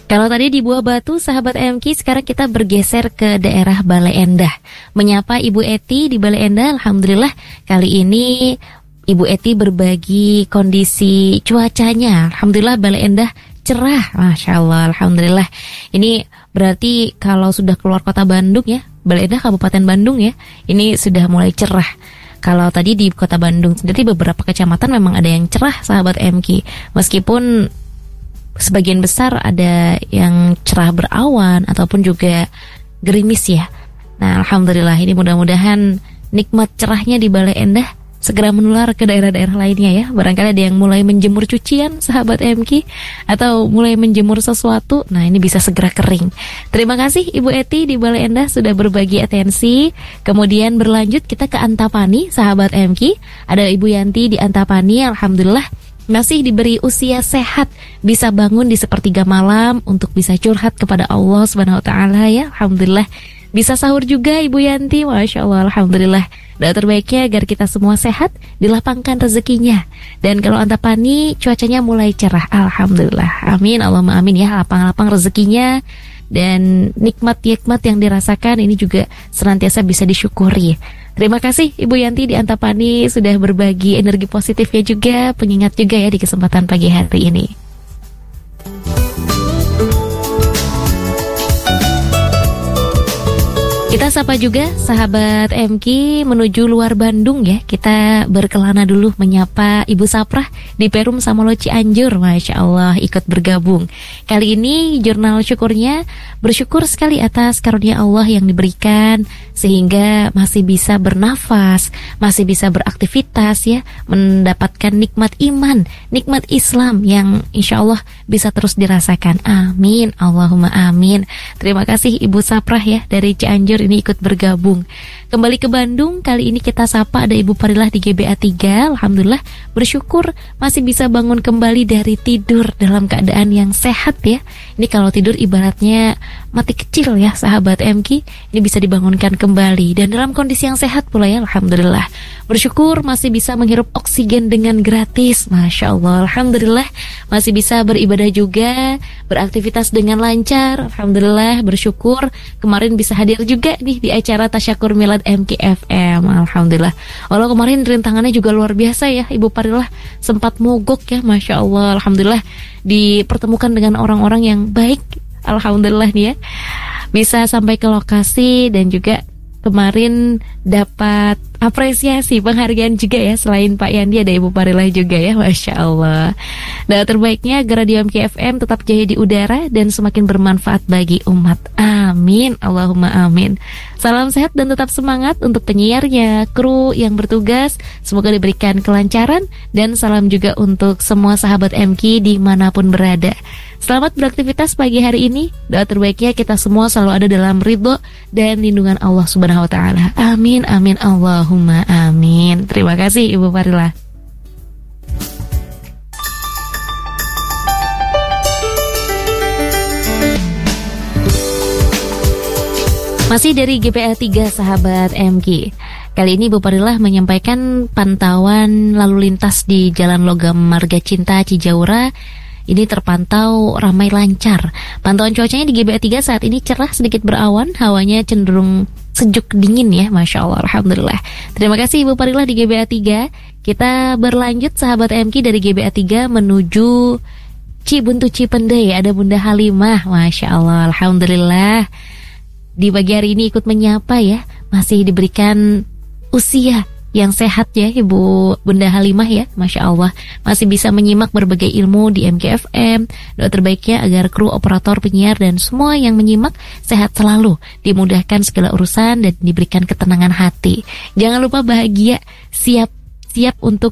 Kalau tadi di Buah Batu, sahabat MK, sekarang kita bergeser ke daerah Bale Endah. Menyapa Ibu Eti di Bale Endah. Alhamdulillah kali ini Ibu Eti berbagi kondisi cuacanya. Alhamdulillah Bale Endah cerah, Masya Allah, Alhamdulillah. Ini berarti kalau sudah keluar kota Bandung ya, Bale Endah Kabupaten Bandung ya, ini sudah mulai cerah. Kalau tadi di kota Bandung sendiri beberapa kecamatan memang ada yang cerah, sahabat MK. Meskipun sebagian besar ada yang cerah berawan ataupun juga gerimis ya. Nah, Alhamdulillah ini mudah-mudahan nikmat cerahnya di Bale Endah segera menular ke daerah-daerah lainnya ya. Barangkali ada yang mulai menjemur cucian, sahabat MK, atau mulai menjemur sesuatu. Nah, ini bisa segera kering. Terima kasih Ibu Eti di Bale Endah sudah berbagi atensi. Kemudian berlanjut kita ke Antapani, sahabat MK. Ada Ibu Yanti di Antapani, Alhamdulillah masih diberi usia sehat, bisa bangun di sepertiga malam untuk bisa curhat kepada Allah Subhanahu wa taala ya. Alhamdulillah. Bisa sahur juga Ibu Yanti, Masya Allah, Alhamdulillah. Doa terbaiknya agar kita semua sehat, dilapangkan rezekinya. Dan kalau Antapani cuacanya mulai cerah, Alhamdulillah. Amin, Allahumma amin ya, lapang-lapang rezekinya. Dan nikmat-nikmat yang dirasakan ini juga senantiasa bisa disyukuri. Terima kasih Ibu Yanti di Antapani sudah berbagi energi positifnya juga, pengingat juga ya di kesempatan pagi hari ini. Kita sapa juga sahabat MK menuju luar Bandung ya. Kita berkelana dulu menyapa Ibu Saprah di Perum Samolo Cianjur. Masya Allah ikut bergabung. Kali ini jurnal syukurnya bersyukur sekali atas karunia Allah yang diberikan sehingga masih bisa bernafas, masih bisa beraktivitas ya, mendapatkan nikmat iman, nikmat Islam yang insya Allah bisa terus dirasakan. Amin, Allahumma amin. Terima kasih Ibu Saprah ya dari Cianjur ini ikut bergabung. Kembali ke Bandung, kali ini kita sapa ada Ibu Parilah di GBA 3. Alhamdulillah bersyukur masih bisa bangun kembali dari tidur dalam keadaan yang sehat ya. Ini kalau tidur ibaratnya mati kecil ya sahabat MK, ini bisa dibangunkan kembali dan dalam kondisi yang sehat pula ya. Alhamdulillah bersyukur masih bisa menghirup oksigen dengan gratis. Masya Allah, Alhamdulillah masih bisa beribadah juga, beraktivitas dengan lancar. Alhamdulillah bersyukur kemarin bisa hadir juga nih di acara Tasyakur Milad MK FM. Alhamdulillah. Walau kemarin rintangannya juga luar biasa ya, Ibu Parilah sempat mogok ya, Masya Allah. Alhamdulillah dipertemukan dengan orang-orang yang baik. Alhamdulillah nih ya, bisa sampai ke lokasi dan juga kemarin dapat apresiasi, penghargaan juga ya. Selain Pak Yandi ada Ibu Parilah juga ya, Masya Allah. Doa terbaiknya agar Radio MKFM tetap jaya di udara dan semakin bermanfaat bagi umat. Amin, Allahumma amin. Salam sehat dan tetap semangat untuk penyiarnya, kru yang bertugas. Semoga diberikan kelancaran dan salam juga untuk semua sahabat MK dimanapun berada. Selamat beraktivitas pagi hari ini. Doa terbaiknya kita semua selalu ada dalam ridho dan lindungan Allah Subhanahu wa taala. Amin, amin, Allahumma amin. Terima kasih Ibu Parilah. Masih dari GPA 3 sahabat MK. Kali ini Bu Parilah menyampaikan pantauan lalu lintas di Jalan Logam Marga Cinta Cijaura. Ini terpantau ramai lancar. Pantauan cuacanya di GBA 3 saat ini cerah sedikit berawan, hawanya cenderung sejuk dingin ya, Masya Allah, Alhamdulillah. Terima kasih Ibu Parilah di GBA 3. Kita berlanjut sahabat MK dari GBA 3 menuju Cibuntu Cipendei. Ada Bunda Halimah, Masya Allah, Alhamdulillah. Di pagi hari ini ikut menyapa ya, masih diberikan usia yang sehat ya Ibu Bunda Halimah ya, Masya Allah. Masih bisa menyimak berbagai ilmu di MKFM. Doa terbaiknya agar kru, operator, penyiar dan semua yang menyimak sehat selalu, dimudahkan segala urusan dan diberikan ketenangan hati. Jangan lupa bahagia, siap untuk